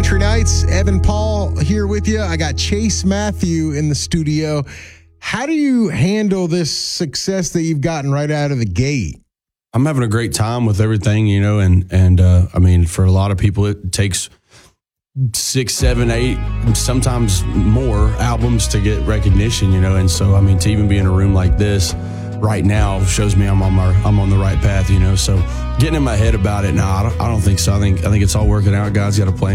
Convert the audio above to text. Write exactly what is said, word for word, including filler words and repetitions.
Country Nights. Evan Paul here with you. I got Chase Matthew in the studio. How do you handle this success that you've gotten right out of the gate? I'm having a great time with everything, you know, and, and uh, I mean, for a lot of people, it takes six, seven, eight, sometimes more albums to get recognition, you know, and so, I mean, to even be in a room like this right now shows me I'm on my, I'm on the right path, you know, so getting in my head about it, now, I don't, I don't think so. I think, I think it's all working out. God's got a plan.